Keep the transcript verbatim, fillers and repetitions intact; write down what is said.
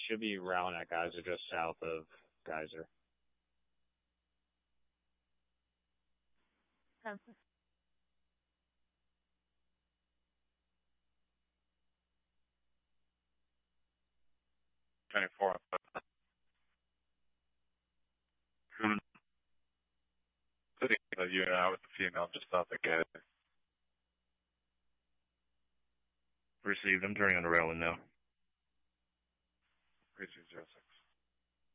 Should be around at Geyser, just south of Geyser. Okay. twenty-four. Putting the unit out with the female just south of Geyser. Received. I'm turning on the rail now. three two zero six.